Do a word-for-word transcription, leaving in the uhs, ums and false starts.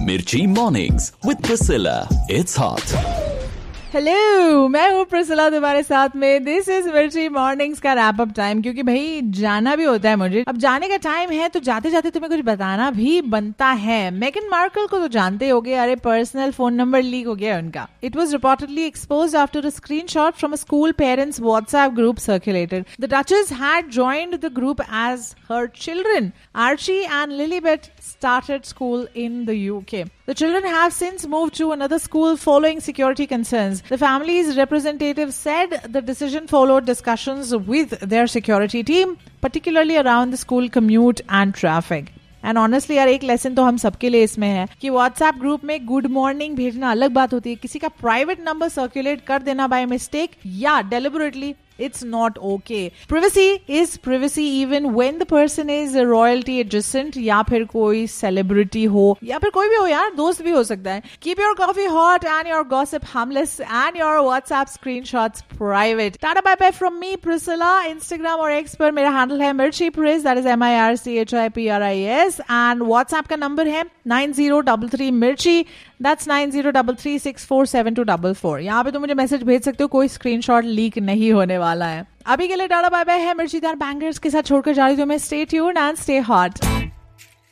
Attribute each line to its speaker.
Speaker 1: Mirchi Mornings with Priscilla. It's hot.
Speaker 2: Hello, मैं हूँ Priscilla तुम्हारे साथ में. दिस इज मिर्ची मॉर्निंग्स का रैप अप टाइम, क्योंकि भाई जाना भी होता है मुझे. अब जाने का टाइम है तो जाते जाते तुम्हें कुछ बताना भी बनता है. मेगन मार्कल को तो जानते होगे, अरे पर्सनल फोन नंबर लीक हो गया उनका. It was reportedly exposed after a screenshot from a school parents WhatsApp group circulated. The duchess had joined the group as her children. Archie and लिलीबेथ started school in the U K. The children have since moved to another school following security concerns. The family's representative said the decision followed discussions with their security team, particularly around the school commute and traffic. And honestly यार, एक lesson तो हम सबके लिए इसमें है कि WhatsApp group में गुड मॉर्निंग भेजना अलग बात होती है, किसी का प्राइवेट नंबर सर्कुलेट कर देना बाय मिस्टेक या deliberately, it's not okay. Privacy is privacy even when the person is a royalty adjacent या फिर कोई celebrity हो या फिर कोई भी हो यार, दोस्त भी हो सकता है. Keep your coffee hot and your gossip harmless and your WhatsApp screenshots private. Tata bye bye from me, Priscilla. Instagram और X पर मेरा handle है Mirchi Priz, that is M I R C H I P R I S, and WhatsApp का number है nine zero three three Mirchi. That's nine zero three three six four seven two four four. यहाँ पे तुम मुझे message भेज सकते हो, कोई स्क्रीनशॉट लीक नहीं होने वाला है. अभी के लिए टाटा बाय बाय है. मिर्चीदार बैंगर्स के साथ छोड़कर जा रही हूँ मैं. Stay tuned and stay hot.